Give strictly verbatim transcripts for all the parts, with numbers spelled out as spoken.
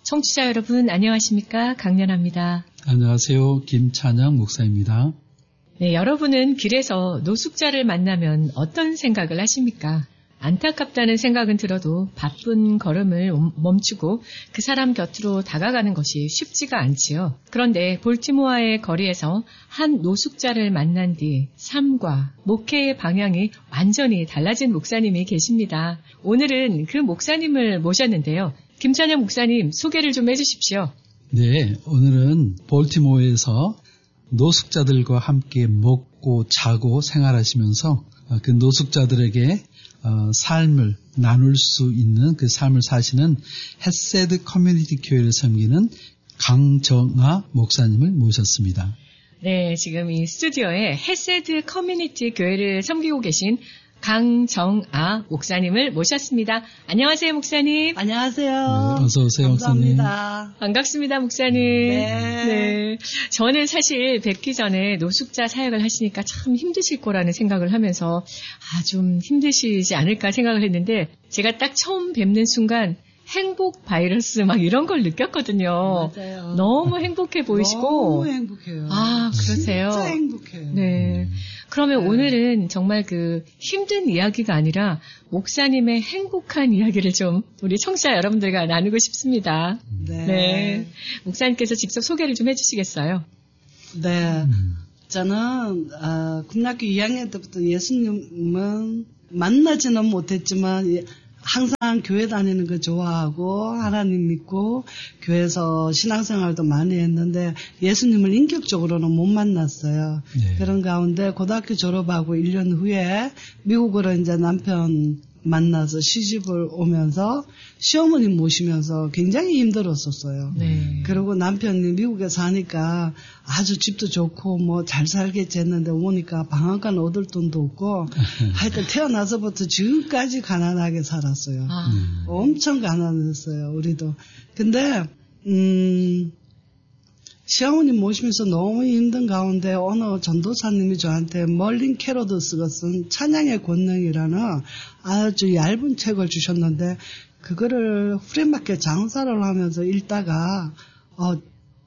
청취자 여러분 안녕하십니까? 강연합니다. 안녕하세요. 김찬양 목사입니다. 네, 여러분은 길에서 노숙자를 만나면 어떤 생각을 하십니까? 안타깝다는 생각은 들어도 바쁜 걸음을 멈추고 그 사람 곁으로 다가가는 것이 쉽지가 않지요. 그런데 볼티모어의 거리에서 한 노숙자를 만난 뒤 삶과 목회의 방향이 완전히 달라진 목사님이 계십니다. 오늘은 그 목사님을 모셨는데요. 김찬양 목사님 소개를 좀 해주십시오. 네, 오늘은 볼티모어에서 노숙자들과 함께 먹고 자고 생활하시면서 그 노숙자들에게 어, 삶을 나눌 수 있는 그 삶을 사시는 헤세드 커뮤니티 교회를 섬기는 강정아 목사님을 모셨습니다. 네, 지금 이 스튜디오에 헤세드 커뮤니티 교회를 섬기고 계신 강정아 목사님을 모셨습니다. 안녕하세요, 목사님. 안녕하세요. 네, 어서 오세요, 목사님. 감사합니다. 반갑습니다, 목사님. 네. 네. 저는 사실 뵙기 전에 노숙자 사역을 하시니까 참 힘드실 거라는 생각을 하면서 아, 좀 힘드시지 않을까 생각을 했는데 제가 딱 처음 뵙는 순간 행복 바이러스 막 이런 걸 느꼈거든요. 맞아요. 너무 행복해 보이시고. 너무 행복해요. 아, 그러세요? 진짜 행복해요. 네. 그러면 네. 오늘은 정말 그 힘든 이야기가 아니라 목사님의 행복한 이야기를 좀 우리 청취자 여러분들과 나누고 싶습니다. 네. 네. 목사님께서 직접 소개를 좀 해주시겠어요? 네. 음. 저는 어, 국민학교 이 학년 때부터 예수님은 만나지는 못했지만 항상 교회 다니는 거 좋아하고 하나님 믿고 교회에서 신앙생활도 많이 했는데 예수님을 인격적으로는 못 만났어요. 네. 그런 가운데 고등학교 졸업하고 일 년 후에 미국으로 이제 남편 만나서 시집을 오면서 시어머니 모시면서 굉장히 힘들었었어요. 네. 그리고 남편이 미국에 사니까 아주 집도 좋고 뭐 잘 살겠지 했는데 오니까 방앗간 얻을 돈도 없고 하여튼 태어나서부터 지금까지 가난하게 살았어요. 아. 엄청 가난했어요, 우리도. 근데 음 시어머니 모시면서 너무 힘든 가운데 어느 전도사님이 저한테 멀린 캐로더스가 쓴 찬양의 권능이라는 아주 얇은 책을 주셨는데 그거를 후레마켓 장사를 하면서 읽다가 어,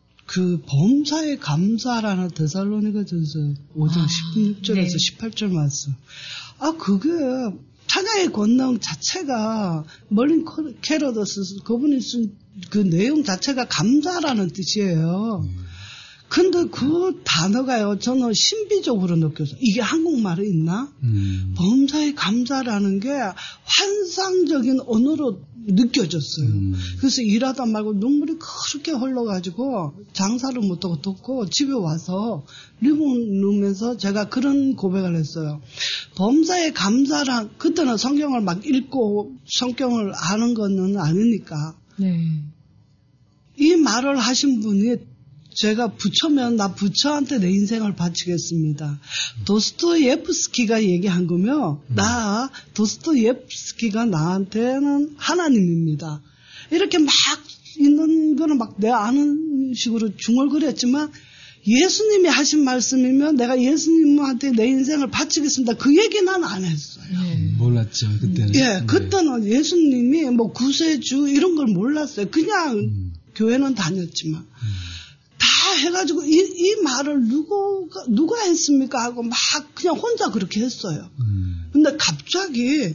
그 범사에 감사라는 데살로니가전서 오 장 아, 십육 절에서 네. 십팔 절 말씀. 아 그게 찬양의 권능 자체가 멀린 캐로더스 그분이 쓴 그 내용 자체가 감사라는 뜻이에요. 음. 근데 그 단어가요, 저는 신비적으로 느껴서 이게 한국말에 있나? 음. 범사에 감사라는 게 환상적인 언어로 느껴졌어요. 음. 그래서 일하다 말고 눈물이 그렇게 흘러가지고 장사를 못하고 뒀고 집에 와서 리빙룸에서 제가 그런 고백을 했어요. 범사에 감사란, 그때는 성경을 막 읽고 성경을 아는 거는 아니니까. 네. 이 말을 하신 분이 제가 부처면 나 부처한테 내 인생을 바치겠습니다. 도스토옙스키가 얘기한 거며 음. 나 도스토옙스키가 나한테는 하나님입니다. 이렇게 막 있는 거는 막 내가 아는 식으로 중얼거렸지만 예수님이 하신 말씀이면 내가 예수님한테 내 인생을 바치겠습니다. 그 얘기는 안 했어요. 네. 몰랐죠, 그때는. 예, 그때는 네. 예수님이 뭐 구세주 이런 걸 몰랐어요. 그냥 음. 교회는 다녔지만. 음. 다 해가지고 이, 이 말을 누구가, 누가 했습니까? 하고 막 그냥 혼자 그렇게 했어요. 음. 근데 갑자기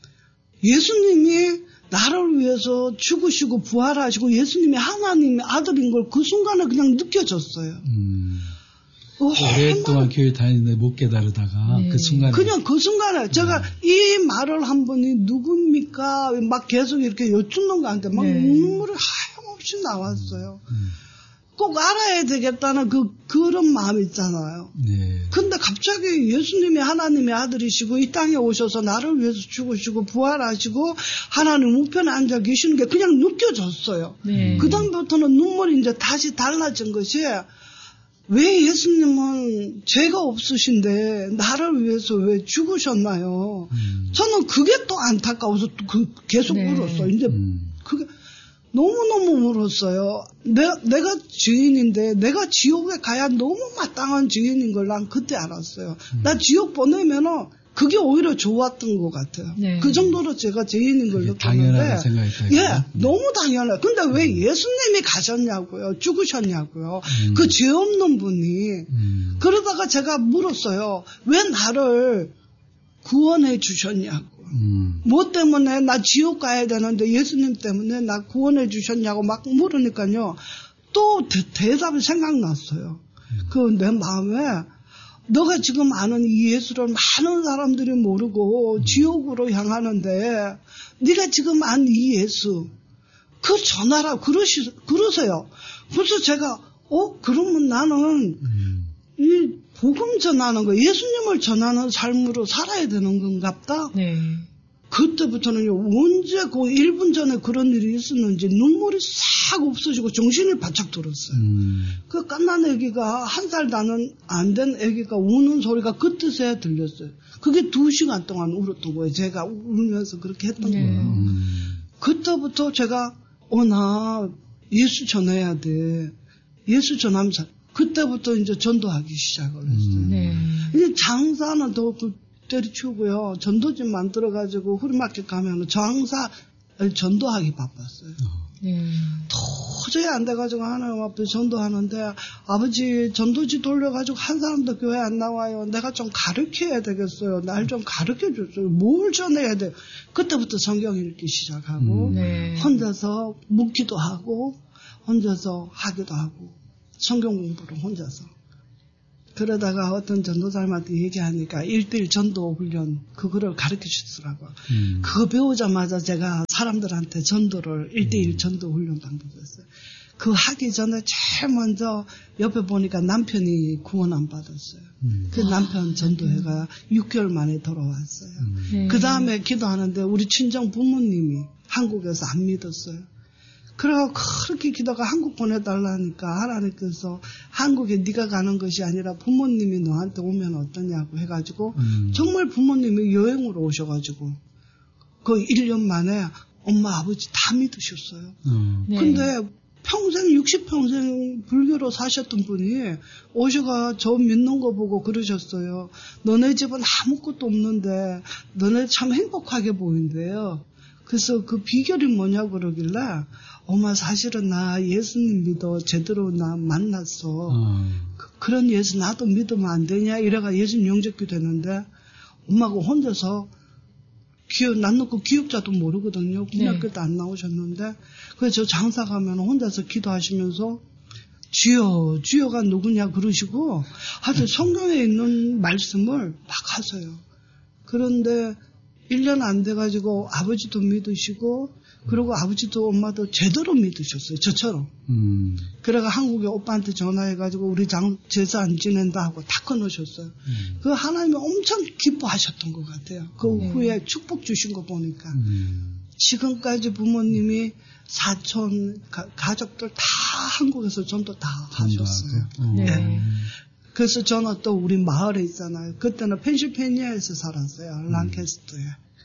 예수님이 나를 위해서 죽으시고 부활하시고 예수님이 하나님의 아들인 걸 그 순간에 그냥 느껴졌어요. 음. 오랫동안 교회 다니는데 못 깨달으다가 네. 그 순간에 그냥 그 순간에 제가 네. 이 말을 한 분이 누굽니까? 막 계속 이렇게 여쭙는 거 한테 막 네. 눈물이 하염없이 나왔어요. 음. 꼭 알아야 되겠다는 그, 그런 마음이 있잖아요. 네. 근데 갑자기 예수님이 하나님의 아들이시고 이 땅에 오셔서 나를 위해서 죽으시고 부활하시고 하나님 우편에 앉아 계시는 게 그냥 느껴졌어요. 네. 그 다음부터는 눈물이 이제 다시 달라진 것이 왜 예수님은 죄가 없으신데 나를 위해서 왜 죽으셨나요? 음. 저는 그게 또 안타까워서 그 계속 네. 울었어요. 이제 음. 그게 너무너무 울었어요. 내가, 내가 주인인데 내가 지옥에 가야 너무 마땅한 주인인 걸 난 그때 알았어요. 음. 나 지옥 보내면은 그게 오히려 좋았던 것 같아요. 네. 그 정도로 제가 죄인인 걸 느꼈는데. 당연하게 생각했다. 예, 네. 너무 당연해. 근데 왜 예수님이 가셨냐고요. 죽으셨냐고요. 음. 그 죄 없는 분이. 음. 그러다가 제가 물었어요. 왜 나를 구원해 주셨냐고. 음. 뭐 때문에 나 지옥 가야 되는데 예수님 때문에 나 구원해 주셨냐고 막 물으니까요. 또 대, 대답이 생각났어요. 음. 그 내 마음에 너가 지금 아는 이 예수를 많은 사람들이 모르고 음. 지옥으로 향하는데 네가 지금 아는 이 예수 그 전하라 그러시, 그러세요. 그래서 제가 어 그러면 나는 음. 이 복음 전하는 거 예수님을 전하는 삶으로 살아야 되는 건갑다. 네. 그때부터는요, 언제 그 일 분 전에 그런 일이 있었는지 눈물이 싹 없어지고 정신이 바짝 들었어요. 음. 그 깐난 애기가 한 살 다는 안 된 애기가 우는 소리가 그 뜻에 들렸어요. 그게 두 시간 동안 울었던 거예요. 제가 울면서 그렇게 했던 네. 거예요. 음. 그때부터 제가 어, 나 예수 전해야 돼. 예수 전하면서 그때부터 이제 전도하기 시작을 했어요. 음. 네. 이제 장사는 더 그, 때려치우고요. 전도집 만들어가지고 후리마켓 가면 장사, 전도하기 바빴어요. 네. 도저히 안 돼가지고 하나님 앞에 전도하는데 아버지 전도지 돌려가지고 한 사람도 교회 안 나와요. 내가 좀 가르쳐야 되겠어요. 날 좀 가르쳐 줬어요. 뭘 전해야 돼. 그때부터 성경 읽기 시작하고 네. 혼자서 묵기도 하고 혼자서 하기도 하고 성경 공부를 혼자서. 그러다가 어떤 전도사님한테 얘기하니까 일대일 전도 훈련 그거를 가르쳐 주더라고요. 음. 그거 배우자마자 제가 사람들한테 전도를 일대일 음. 전도 훈련 방법이었어요. 그 하기 전에 제일 먼저 옆에 보니까 남편이 구원 안 받았어요. 음. 그 남편 전도회가 육 개월 만에 돌아왔어요. 음. 네. 그 다음에 기도하는데 우리 친정 부모님이 한국에서 안 믿었어요. 그래서 그렇게 기도가 한국 보내달라니까 하나님께서 한국에 네가 가는 것이 아니라 부모님이 너한테 오면 어떠냐고 해가지고 음. 정말 부모님이 여행으로 오셔가지고 그 일 년 만에 엄마 아버지 다 믿으셨어요. 음. 네. 근데 평생 육십 평생 불교로 사셨던 분이 오셔가 저 믿는 거 보고 그러셨어요. 너네 집은 아무것도 없는데 너네 참 행복하게 보인대요. 그래서 그 비결이 뭐냐고 그러길래 엄마 사실은 나 예수님 믿어 제대로 나 만났어. 음. 그, 그런 예수 나도 믿으면 안 되냐 이래가 예수님 영접기 되는데 엄마가 혼자서 기억 난 놓고 기억자도 모르거든요. 군학교도 네. 안 나오셨는데 그래서 저 장사 가면 혼자서 기도하시면서 주여 주여가 누구냐 그러시고 아주 성경에 있는 말씀을 막 하세요. 그런데 일 년 안 돼가지고 아버지도 믿으시고 그리고 아버지도 엄마도 제대로 믿으셨어요. 저처럼. 음. 그래가 한국에 오빠한테 전화해가지고 우리 장 제사 안 지낸다 하고 다 끊으셨어요. 음. 그 하나님이 엄청 기뻐하셨던 것 같아요. 그 네. 후에 축복 주신 거 보니까. 음. 지금까지 부모님이 사촌 가, 가족들 다 한국에서 전도 다 하셨어요. 네. 네. 그래서 저는 또 우리 마을에 있잖아요. 그때는 펜실베니아에서 살았어요. 음. 랑캐스터에.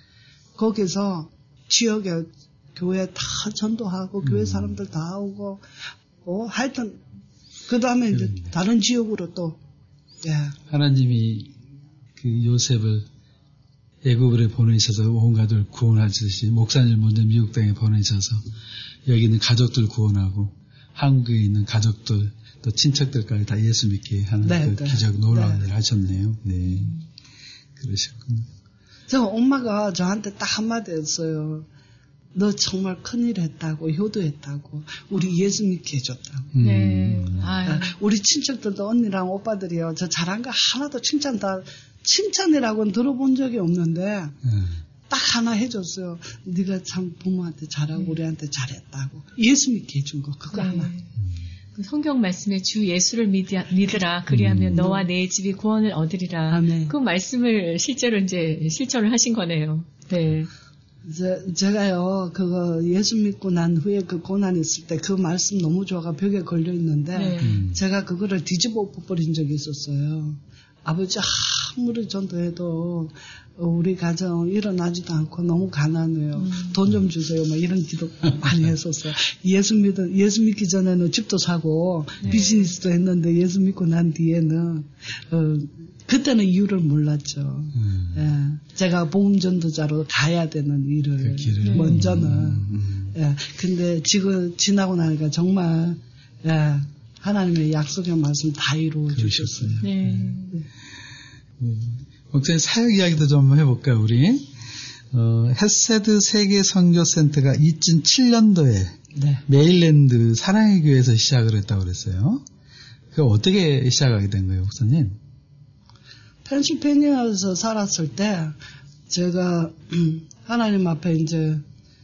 거기서 지역에 교회 다 전도하고 음. 교회 사람들 다 오고 어, 하여튼 그 다음에 이제 그런데. 다른 지역으로 또 예. 하나님이 그 요셉을 애굽으로 보내셔서 온 가족을 구원하듯이 목사님 먼저 미국 땅에 보내셔서 여기 있는 가족들 구원하고 한국에 있는 가족들 또 친척들까지 다 예수 믿게 하는 네, 그 네. 기적 놀라운 네. 일을 하셨네요. 네, 그러셨군요. 저 엄마가 저한테 딱 한마디 했어요. 너 정말 큰일 했다고, 효도했다고, 우리 예수 믿게 해줬다고. 음. 네. 아유. 우리 친척들도 언니랑 오빠들이요. 저 잘한 거 하나도 칭찬 다, 칭찬이라고는 들어본 적이 없는데, 음. 딱 하나 해줬어요. 네가 참 부모한테 잘하고, 네. 우리한테 잘했다고. 예수 믿게 해준 거, 그거 네. 하나. 그 성경 말씀에 주 예수를 믿으라. 그리하면 음. 너와 내 집이 구원을 얻으리라. 아멘. 그 말씀을 실제로 이제 실천을 하신 거네요. 네. 제, 제가요, 그거 예수 믿고 난 후에 그 고난이 있을 때 그 말씀 너무 좋아가 벽에 걸려 있는데, 네. 음. 제가 그거를 뒤집어 엎어버린 적이 있었어요. 아버지 아무리 전도해도 우리 가정 일어나지도 않고 너무 가난해요. 음. 돈 좀 주세요. 막 이런 기도 많이 했었어요. 예수 믿, 예수 믿기 전에는 집도 사고, 네. 비즈니스도 했는데 예수 믿고 난 뒤에는, 어, 그때는 이유를 몰랐죠. 음. 예, 제가 복음 전도자로 가야 되는 일을, 그 길을. 먼저는. 음. 예, 근데 지금 지나고 나니까 정말 예, 하나님의 약속의 말씀 다 이루어 주셨어요. 네. 음, 목사님 사역 이야기도 좀 해볼까요, 우리? 어, 헤세드 세계 선교센터가 이천칠 년도에 네. 메일랜드 사랑의 교회에서 시작을 했다고 그랬어요. 그 어떻게 시작하게 된 거예요, 목사님? 펜실베니아에서 살았을 때 제가 하나님 앞에 이제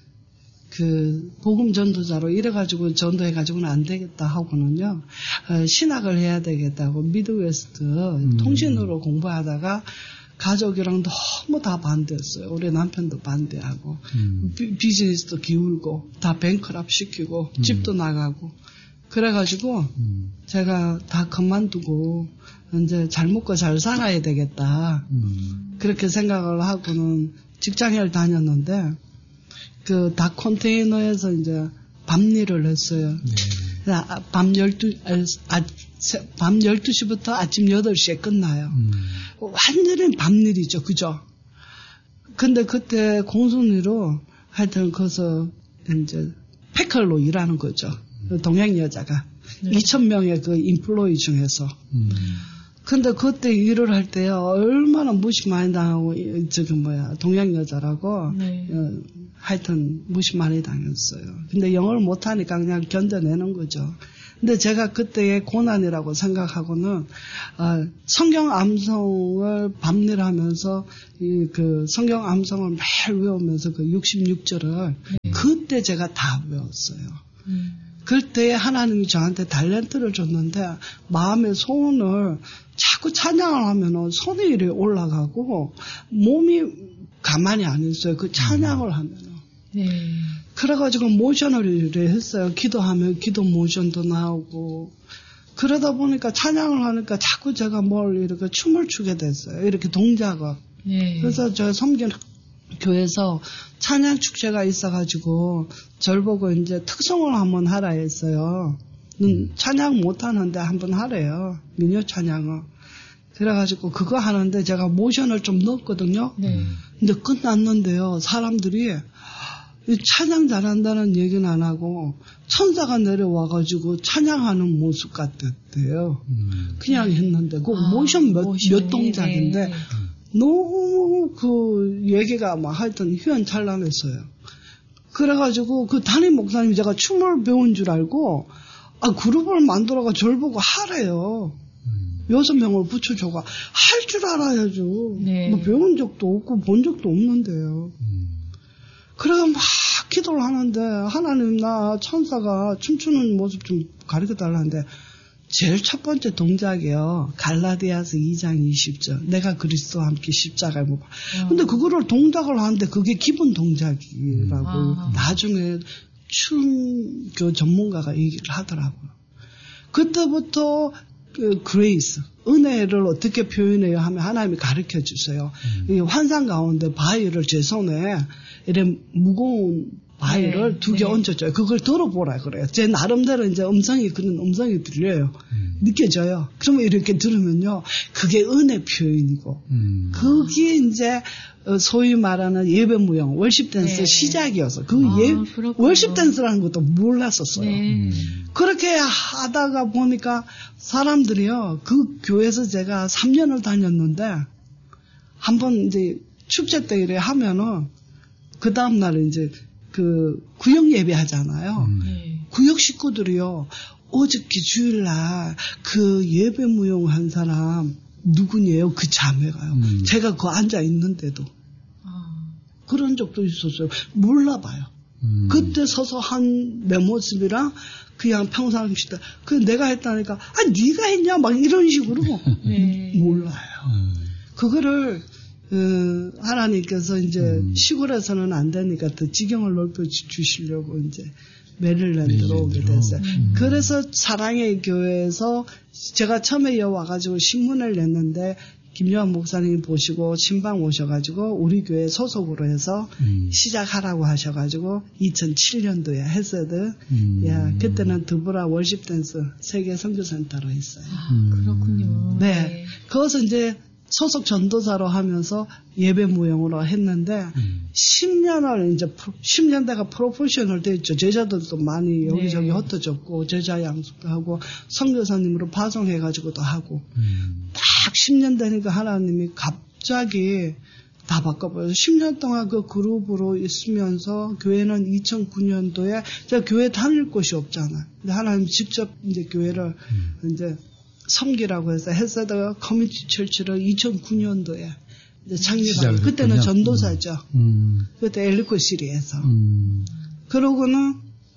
그 복음 전도자로 이래가지고 전도해가지고는 안 되겠다 하고는요, 어, 신학을 해야 되겠다고 미드웨스트 음. 통신으로 공부하다가 가족이랑 너무 다 반대했어요. 우리 남편도 반대하고 음. 비, 비즈니스도 기울고 다 뱅크랍 시키고 음. 집도 나가고 그래가지고 음. 제가 다 그만두고 이제 잘 먹고 잘 살아야 되겠다. 음. 그렇게 생각을 하고는 직장을 다녔는데 그 닭 컨테이너에서 이제 밤일을 했어요. 네. 밤 열두, 아, 밤 열두 시부터 아침 여덟 시에 끝나요. 음. 완전히 밤일이죠. 그죠? 근데 그때 공순위로 하여튼 거기서 이제 패컬로 일하는 거죠. 동양 여자가. 네. 이천 명의 그 인플로이 중에서. 음. 근데 그때 일을 할 때 얼마나 무시 많이 당하고, 저기 뭐야, 동양 여자라고. 네. 어, 하여튼 무시 많이 당했어요. 근데 영어를 못하니까 그냥 견뎌내는 거죠. 근데 제가 그때의 고난이라고 생각하고는 어, 성경 암송을 밤일 하면서 이 그 성경 암송을 매일 외우면서 그 육십육 절을 네. 그때 제가 다 외웠어요. 음. 그때 하나님이 저한테 달란트를 줬는데 마음의 소원을 자꾸 찬양을 하면은 손이 이렇게 올라가고 몸이 가만히 안 있어요. 그 찬양을 하면은. 네. 그래가지고 모션을 이렇게 했어요. 기도하면 기도 모션도 나오고. 그러다 보니까 찬양을 하니까 자꾸 제가 뭘 이렇게 춤을 추게 됐어요. 이렇게 동작을. 네. 그래서 저 섬기는 교회에서 찬양 축제가 있어가지고 절 보고 이제 특성을 한번 하라 했어요. 는 찬양 못하는데 한번 하래요. 민요 찬양을. 그래가지고 그거 하는데 제가 모션을 좀 넣었거든요. 네. 근데 끝났는데요. 사람들이 찬양 잘한다는 얘기는 안 하고 천사가 내려와가지고 찬양하는 모습 같았대요. 음. 그냥 했는데 그 아, 모션 몇, 모션이, 몇 동작인데 네. 너무 그 얘기가 막 하여튼 휘황찬란했어요. 그래가지고 그 담임 목사님이 제가 춤을 배운 줄 알고 아 그룹을 만들어가 절 보고 하래요. 여섯 명을 붙여줘가 할 줄 알아야죠. 네. 뭐 배운 적도 없고 본 적도 없는데요. 음. 그래가 막 기도를 하는데 하나님 나 천사가 춤추는 모습 좀 가르쳐 달라는데 제일 첫 번째 동작이요. 갈라디아서 이 장 이십 절. 내가 그리스도와 함께 십자가에 못 박혀. 근데 그거를 동작을 하는데 그게 기본 동작이라고 아. 나중에 춤 그 전문가가 얘기를 하더라고요. 그때부터 그 그레이스, 은혜를 어떻게 표현해요 하면 하나님이 가르쳐 주세요. 음. 이 환상 가운데 바위를 제 손에 이런 무거운 바위를 네, 두 개 네. 얹어줘요. 그걸 들어보라 그래요. 제 나름대로 이제 음성이 그런 음성이 들려요. 음. 느껴져요. 그러면 이렇게 들으면요, 그게 은혜 표현이고, 음. 그게 이제 소위 말하는 예배 무용, 월십 댄스 네. 시작이어서 그 아, 예, 그렇군요. 월십 댄스라는 것도 몰랐었어요. 네. 그렇게 하다가 보니까 사람들이요, 그 교회에서 제가 삼 년을 다녔는데, 한번 이제 축제 때 이래 하면은, 그 다음날 이제 그 구역 예배 하잖아요. 음. 네. 구역 식구들이요, 어저께 주일날 그 예배 무용한 사람 누구니에요? 그 자매가요. 음. 제가 그 앉아 있는데도. 아. 그런 적도 있었어요. 몰라봐요. 음. 그때 서서 한 내 모습이랑 그냥 평상시 때 그 내가 했다니까 아 네가 했냐 막 이런 식으로 네. 몰라요. 음. 그거를 어, 하나님께서 이제 음. 시골에서는 안 되니까 더 지경을 넓혀 주시려고 이제 메릴랜드로 오게 메릴랜드로. 됐어요. 음. 그래서 사랑의 교회에서 제가 처음에 와가지고 신문을 냈는데 김요한 목사님이 보시고 신방 오셔가지고 우리 교회 소속으로 해서 음. 시작하라고 하셔가지고 이천칠 년도에 헤세드 음. 야, 그때는 드브라 월십 댄스 세계 선교센터로 했어요. 아, 그렇군요. 네. 거기서 이제 소속 전도사로 하면서 예배 무용으로 했는데 음. 십 년을 이제 십 년대가 프로페셔널 됐죠. 제자들도 많이 여기저기 네. 흩어졌고 제자 양숙도 하고 선교사님으로 파송해가지고도 하고 음. 딱 십 년 되니까 하나님이 갑자기 다 바꿔버려서 십 년 동안 그 그룹으로 있으면서 교회는 이천구 년도에 제가 교회 다닐 곳이 없잖아요. 근데 하나님 직접 이제 교회를 음. 이제 섬기라고 해서 헤세드 커뮤니티 철치를 이천구 년도에 이제 창립하고 그때는 전도사죠. 음. 음. 그때 엘리코시리에서. 음. 그러고는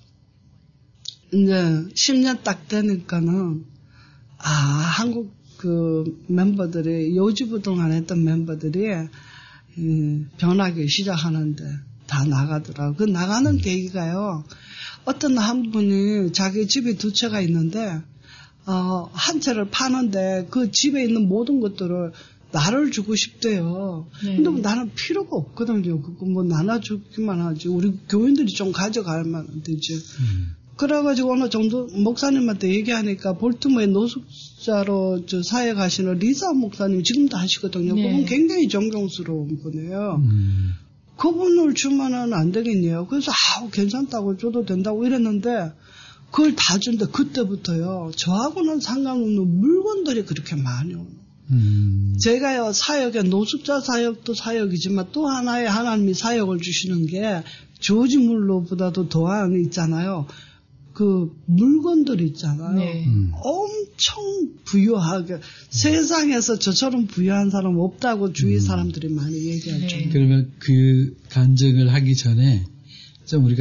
이제 십 년 딱 되니까는 아 한국 그 멤버들이 요지부동안 했던 멤버들이 음, 변하기 시작하는데 다 나가더라고. 그 나가는 계기가요. 어떤 한 분이 자기 집에 두 채가 있는데 어, 한 채를 파는데 그 집에 있는 모든 것들을 나를 주고 싶대요. 네. 근데 뭐 나는 필요가 없거든요. 그거 뭐 나눠주기만 하지. 우리 교인들이 좀 가져가면 되지. 음. 그래가지고 어느 정도 목사님한테 얘기하니까 볼트모어에 노숙자로 저 사역하시는 리사 목사님 지금도 하시거든요. 네. 그분 굉장히 존경스러운 분이에요. 음. 그분을 주면은 안 되겠네요. 그래서 아우 괜찮다고 줘도 된다고 이랬는데 그걸 다 준대. 그때부터요. 저하고는 상관없는 물건들이 그렇게 많이 오는. 음. 제가요 사역에 노숙자 사역도 사역이지만 또 하나의 하나님이 사역을 주시는 게 조지 물로보다도 더한 있잖아요. 그 물건들 있잖아요. 네. 음. 엄청 부유하게 음. 세상에서 저처럼 부유한 사람 없다고 주위 사람들이 음. 많이 얘기할 정도. 그러면 그 간증을 하기 전에 좀 우리가